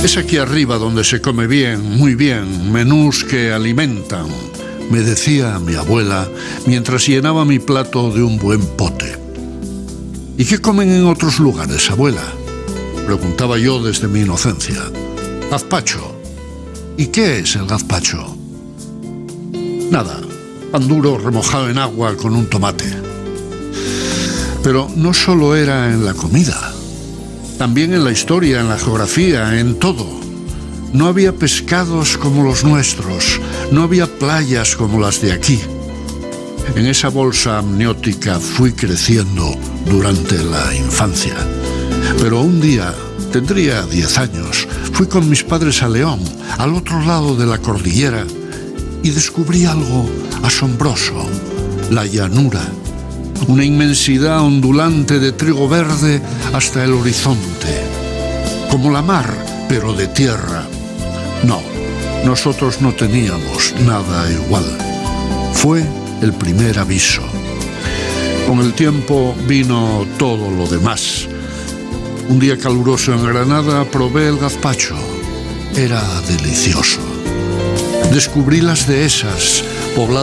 Es aquí arriba donde se come bien, muy bien, menús que alimentan, me decía mi abuela mientras llenaba mi plato de un buen pote. ¿Y qué comen en otros lugares, abuela?, preguntaba yo desde mi inocencia. Gazpacho. ¿Y qué es el gazpacho? Nada, pan duro remojado en agua con un tomate. Pero no solo era en la comida, también en la historia, en la geografía, en todo. No había pescados como los nuestros, no había playas como las de aquí. En esa bolsa amniótica fui creciendo durante la infancia. Pero un día, tendría 10 años, fui con mis padres a León, al otro lado de la cordillera, y descubrí algo asombroso: la llanura. Una inmensidad ondulante de trigo verde hasta el horizonte. Como la mar, pero de tierra. No, nosotros no teníamos nada igual. Fue el primer aviso. Con el tiempo vino todo lo demás. Un día caluroso en Granada probé el gazpacho. Era delicioso. Descubrí las dehesas, pobladas